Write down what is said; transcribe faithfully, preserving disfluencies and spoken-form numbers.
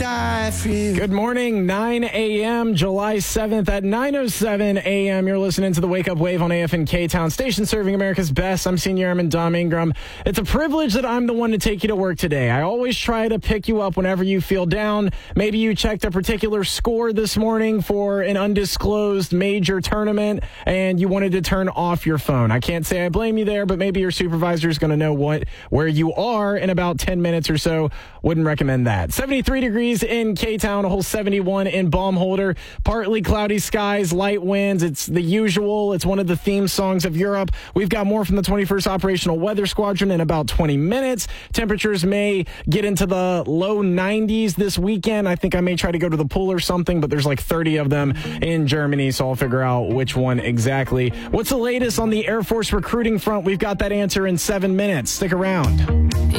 die for you. Good morning, nine a.m., July seventh at nine oh seven a.m. You're listening to the Wake Up Wave on A F N K-Town, station serving America's best. I'm Senior Airman Dom Ingram. It's a privilege that I'm the one to take you to work today. I always try to pick you up whenever you feel down. Maybe you checked a particular score this morning for an undisclosed major tournament and you wanted to turn off your phone. I can't say I blame you there, but maybe your supervisor is going to know what where you are in about ten minutes or so. Wouldn't recommend that. seventy-three degrees in K-Town, a whole seventy-one in Baumholder. Partly cloudy skies, light winds. It's the usual. It's one of the theme songs of Europe. We've got more from the twenty-first Operational Weather Squadron in about twenty minutes. Temperatures may get into the low nineties this weekend. I think I may try to go to the pool or something, but there's like thirty of them in Germany, so I'll figure out which one exactly. What's the latest on the Air Force recruiting front? We've got that answer in seven minutes. Stick around.